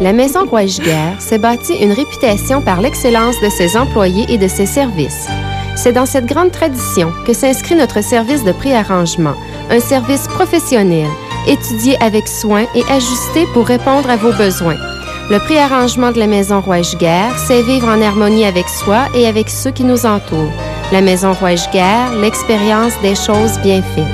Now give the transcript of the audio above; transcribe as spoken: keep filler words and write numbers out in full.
La Maison Roy-Giguère s'est bâtie une réputation par l'excellence de ses employés et de ses services. C'est dans cette grande tradition que s'inscrit notre service de préarrangement, un service professionnel, étudié avec soin et ajusté pour répondre à vos besoins. Le préarrangement de la Maison Roy-Giguère, c'est vivre en harmonie avec soi et avec ceux qui nous entourent. La Maison Roy-Giguère, l'expérience des choses bien faites.